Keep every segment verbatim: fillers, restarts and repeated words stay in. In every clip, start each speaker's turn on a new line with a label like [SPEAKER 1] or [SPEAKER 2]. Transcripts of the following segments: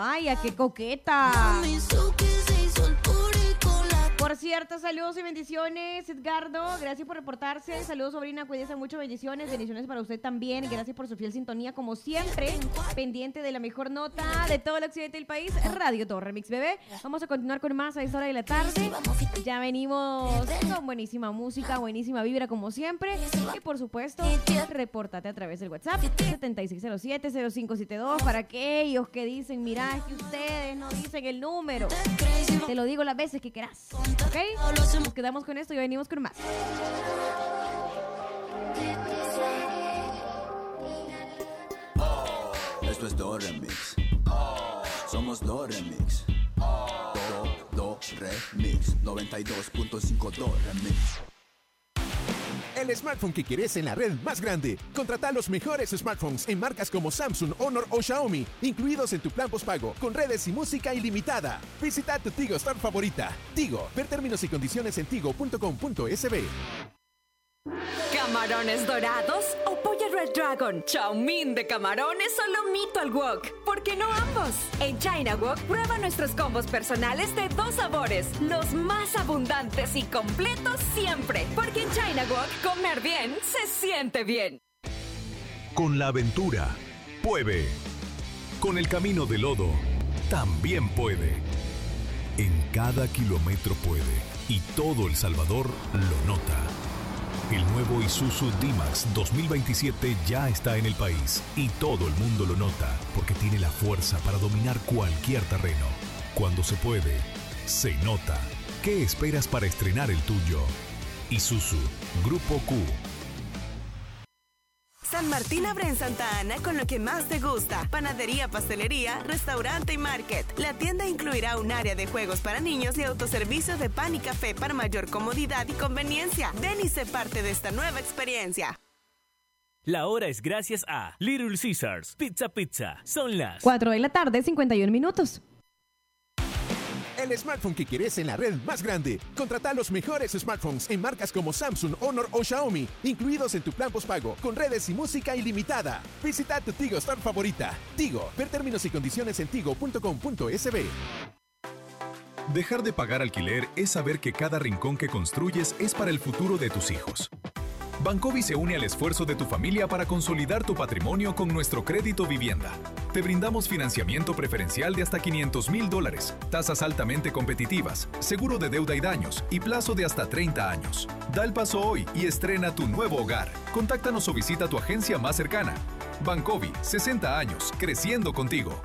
[SPEAKER 1] vaya, qué coqueta. Por cierto, saludos y bendiciones, Edgardo. Gracias por reportarse. Saludos, sobrina. Cuídese mucho. Bendiciones. Bendiciones para usted también. Gracias por su fiel sintonía, como siempre. Pendiente de la mejor nota de todo el occidente del país. Radio Todo Remix, bebé. Vamos a continuar con más a esta hora de la tarde. Ya venimos con buenísima música, buenísima vibra, como siempre. Y por supuesto, repórtate a través del WhatsApp siete seis cero siete cero cinco siete dos para aquellos que dicen, mira, es que ustedes no dicen el número. Te lo digo las veces que quieras. ¿Ok? Nos quedamos con esto y venimos con más.
[SPEAKER 2] Oh, esto es Do Remix. Oh, somos Do Remix. Oh, Do, Do, Remix. noventa y dos punto cinco Do Remix.
[SPEAKER 3] El smartphone que quieres en la red más grande. Contrata los mejores smartphones en marcas como Samsung, Honor o Xiaomi, incluidos en tu plan postpago, con redes y música ilimitada. Visita tu Tigo Store favorita. Tigo, ver términos y condiciones en tigo punto com punto es be.
[SPEAKER 4] ¿Camarones dorados o pollo Red Dragon? ¿Chow mein de camarones o lomito al wok? ¿Por qué no ambos? En China Wok prueba nuestros combos personales de dos sabores, los más abundantes y completos siempre. Porque en China Wok comer bien se siente bien.
[SPEAKER 5] Con la aventura, puede. Con el camino de lodo, también puede. En cada kilómetro puede. Y todo El Salvador lo nota. El nuevo Isuzu D-Max dos mil veintisiete ya está en el país y todo el mundo lo nota porque tiene la fuerza para dominar cualquier terreno. Cuando se puede, se nota. ¿Qué esperas para estrenar el tuyo? Isuzu, Grupo Q.
[SPEAKER 6] San Martín abre en Santa Ana con lo que más te gusta. Panadería, pastelería, restaurante y market. La tienda incluirá un área de juegos para niños y autoservicio de pan y café para mayor comodidad y conveniencia. Ven y sé parte de esta nueva experiencia.
[SPEAKER 7] La hora es gracias a Little Caesars Pizza Pizza. Son las
[SPEAKER 1] cuatro de la tarde, cincuenta y un minutos.
[SPEAKER 3] El smartphone que quieres en la red más grande. Contrata los mejores smartphones en marcas como Samsung, Honor o Xiaomi, incluidos en tu plan postpago, con redes y música ilimitada. Visita tu Tigo Store favorita. Tigo, ver términos y condiciones en tigo punto com punto es be.
[SPEAKER 5] Dejar de pagar alquiler es saber que cada rincón que construyes es para el futuro de tus hijos. Bancovi se une al esfuerzo de tu familia para consolidar tu patrimonio con nuestro crédito vivienda. Te brindamos financiamiento preferencial de hasta quinientos mil dólares, tasas altamente competitivas, seguro de deuda y daños y plazo de hasta treinta años. Da el paso hoy y estrena tu nuevo hogar. Contáctanos o visita tu agencia más cercana. Bancovi, sesenta años, creciendo contigo.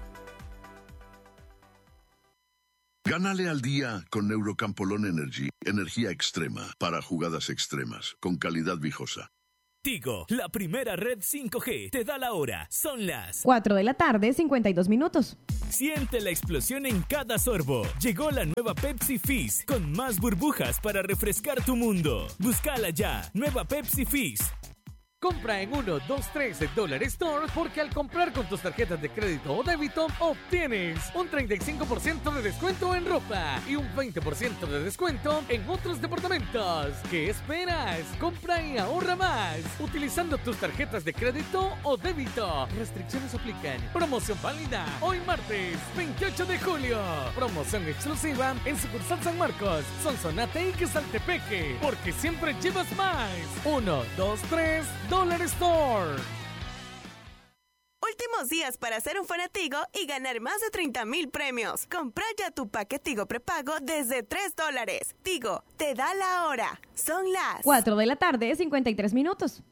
[SPEAKER 8] Gánale al día con Neurocampolón Energy, energía extrema para jugadas extremas, con calidad viejosa.
[SPEAKER 7] Tigo, la primera red cinco G, te da la hora. Son las
[SPEAKER 1] cuatro de la tarde, cincuenta y dos minutos.
[SPEAKER 7] Siente la explosión en cada sorbo. Llegó la nueva Pepsi Fizz, con más burbujas para refrescar tu mundo. Búscala ya, nueva Pepsi Fizz.
[SPEAKER 9] Compra en uno, dos, tres Dollar Store porque al comprar con tus tarjetas de crédito o débito obtienes un treinta y cinco por ciento de descuento en ropa y un veinte por ciento de descuento en otros departamentos. ¿Qué esperas? Compra y ahorra más utilizando tus tarjetas de crédito o débito. Restricciones aplican. Promoción válida hoy martes veintiocho de julio. Promoción exclusiva en sucursal San Marcos, Sonsonate y Quesaltepeque. Porque siempre llevas más. uno, dos, tres Dollar Store.
[SPEAKER 6] Últimos días para hacer un fanatigo y ganar más de treinta mil premios. Compra ya tu paquete Tigo prepago desde tres dólares. Tigo, te da la hora. Son las
[SPEAKER 1] cuatro de la tarde, cincuenta y tres minutos.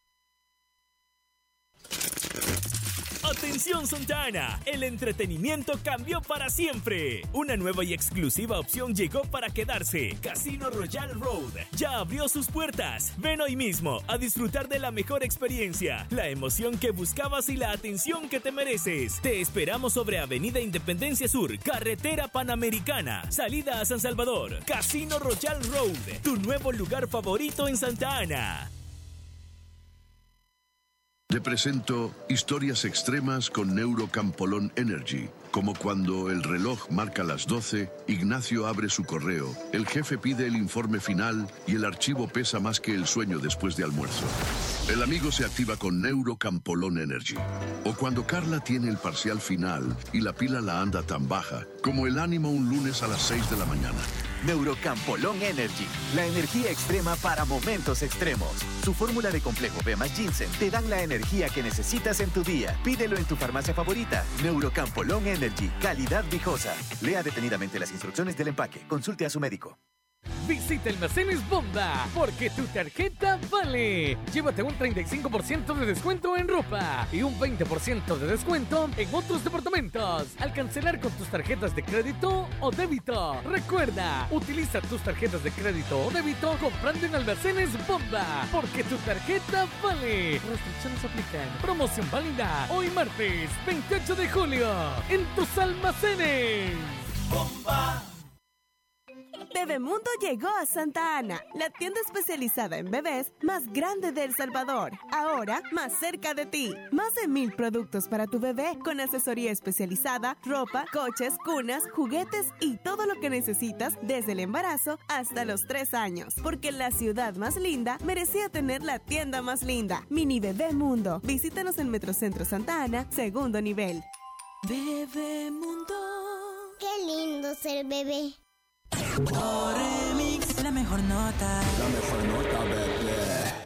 [SPEAKER 7] Atención Santa Ana, el entretenimiento cambió para siempre. Una nueva y exclusiva opción llegó para quedarse. Casino Royal Road ya abrió sus puertas. Ven hoy mismo a disfrutar de la mejor experiencia, la emoción que buscabas y la atención que te mereces. Te esperamos sobre Avenida Independencia Sur, Carretera Panamericana, salida a San Salvador. Casino Royal Road, tu nuevo lugar favorito en Santa Ana.
[SPEAKER 8] Te presento historias extremas con Neurocampolón Energy. Como cuando el reloj marca las doce, Ignacio abre su correo, el jefe pide el informe final y el archivo pesa más que el sueño después de almuerzo. El amigo se activa con Neurocampolón Energy. O cuando Carla tiene el parcial final y la pila la anda tan baja como el ánimo un lunes a las seis de la mañana.
[SPEAKER 10] Neurocampolón Energy, la energía extrema para momentos extremos. Su fórmula de complejo B más ginseng te dan la energía que necesitas en tu día. Pídelo en tu farmacia favorita. Neurocampolón Energy, calidad viejosa. Lea detenidamente las instrucciones del empaque. Consulte a su médico.
[SPEAKER 9] Visita Almacenes Bomba, porque tu tarjeta vale. Llévate un treinta y cinco por ciento de descuento en ropa y un veinte por ciento de descuento en otros departamentos al cancelar con tus tarjetas de crédito o débito. Recuerda, utiliza tus tarjetas de crédito o débito comprando en Almacenes Bomba, porque tu tarjeta vale. Restricciones aplican. Promoción válida hoy martes veintiocho de julio en tus almacenes.
[SPEAKER 6] Bomba. Bebemundo llegó a Santa Ana, la tienda especializada en bebés más grande de El Salvador. Ahora, más cerca de ti. Más de mil productos para tu bebé, con asesoría especializada, ropa, coches, cunas, juguetes y todo lo que necesitas desde el embarazo hasta los tres años. Porque la ciudad más linda merecía tener la tienda más linda. Mini Bebemundo. Visítanos en Metrocentro Santa Ana, segundo nivel.
[SPEAKER 11] Bebemundo.
[SPEAKER 12] Qué lindo ser bebé.
[SPEAKER 11] Do, re, mix, la mejor nota.
[SPEAKER 2] La mejor nota, bebé.